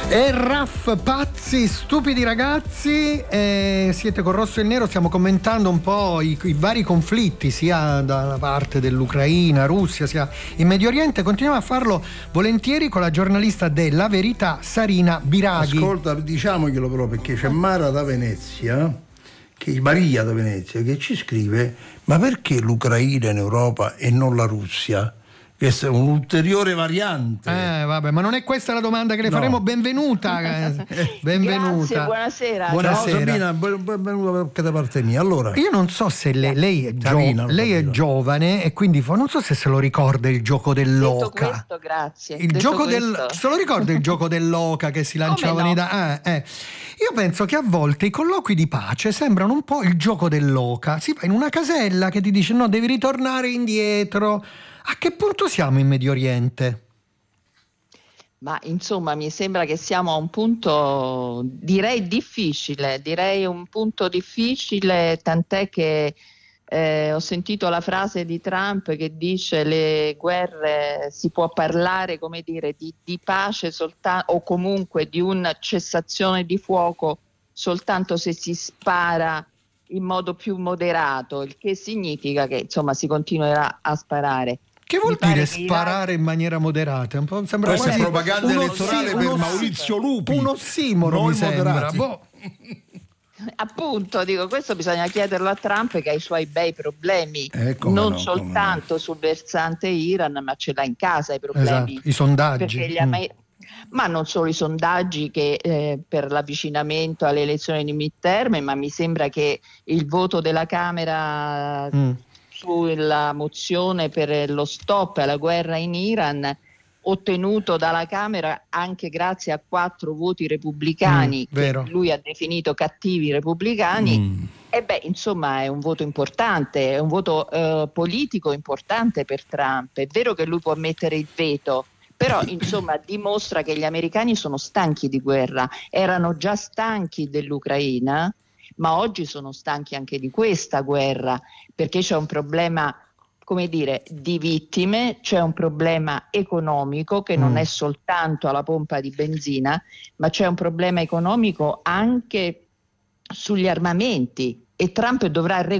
E Raff, pazzi, stupidi ragazzi, siete con Rosso e Nero, stiamo commentando un po' i vari conflitti, sia dalla parte dell'Ucraina, Russia, sia in Medio Oriente. Continuiamo a farlo volentieri con la giornalista della Verità, Sarina Biraghi. Ascolta, diciamoglielo però, perché c'è Maria da Venezia che ci scrive: ma perché l'Ucraina in Europa e non la Russia? Questa è un'ulteriore variante. Vabbè, ma non è questa la domanda che le faremo. Benvenuta. Grazie, buonasera. Ciao Sabina, benvenuta anche da parte mia. Allora, io non so se lei è giovane e quindi non so se se lo ricorda il gioco dell'oca. Detto questo, grazie. Se lo ricorda il gioco dell'oca che si lanciava nei Io penso che a volte i colloqui di pace sembrano un po' il gioco dell'oca. Si va in una casella che ti dice no, devi ritornare indietro. A che punto siamo in Medio Oriente? Ma insomma mi sembra che siamo a un punto direi un punto difficile, tant'è che ho sentito la frase di Trump che dice le guerre si può parlare, come dire, di pace soltanto, o comunque di una cessazione di fuoco soltanto se si spara in modo più moderato, il che significa che insomma si continuerà a sparare. Che vuol dire sparare in maniera moderata? Sembra questa è propaganda elettorale per Maurizio Lupi. Un ossimoro, mi sembra. Appunto, dico, questo bisogna chiederlo a Trump, che ha i suoi bei problemi, non soltanto sul versante Iran, ma ce l'ha in casa i problemi. Esatto, i sondaggi. Ma non solo i sondaggi che per l'avvicinamento alle elezioni di midterm, ma mi sembra che il voto della Camera sulla mozione per lo stop alla guerra in Iran, ottenuto dalla Camera anche grazie a 4 voti repubblicani che lui ha definito cattivi repubblicani, insomma è un voto importante, è un voto politico importante per Trump. È vero che lui può mettere il veto, però insomma dimostra che gli americani sono stanchi di guerra, erano già stanchi dell'Ucraina, ma oggi sono stanchi anche di questa guerra, perché c'è un problema, come dire, di vittime, c'è un problema economico che non è soltanto alla pompa di benzina, ma c'è un problema economico anche sugli armamenti, e Trump dovrà